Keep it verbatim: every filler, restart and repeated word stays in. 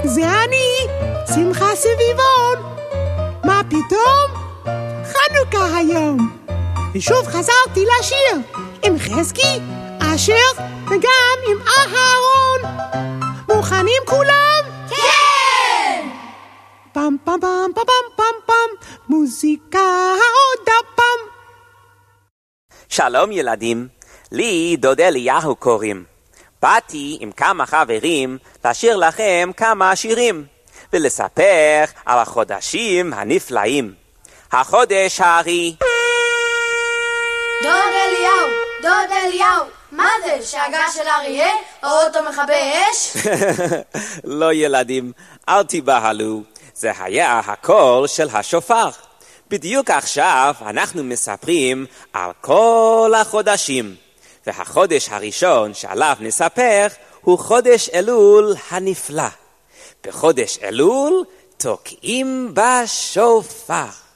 זה אני, שמחה סביבון. מה פתאום? חנוכה היום. ושוב חזרתי לשיר עם חזקי, אשר וגם עם אהרון. מוכנים כולם? כן! פם פם פם פם פם פם, מוזיקה עוד הפעם. שלום ילדים, לי דוד אליהו קוראים. באתי עם כמה חברים לשיר לכם כמה שירים ולספר על החודשים הנפלאים. החודש הארי. דוד אליהו, דוד אליהו, מה זה? שאגה של אריה? או אותו מכבי אש? לא ילדים, אל תיבהלו, זה היה הקול של השופר. בדיוק עכשיו אנחנו מספרים על כל החודשים, והחודש הראשון שעליו נספר הוא חודש אלול הנפלא. בחודש אלול תוקעים בשופר.